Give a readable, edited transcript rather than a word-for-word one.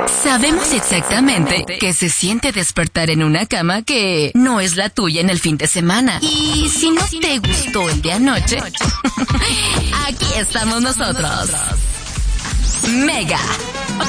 Sabemos exactamente que se siente despertar en una cama que no es la tuya en el fin de semana. Y si no te gustó el de anoche, aquí estamos nosotros. Mega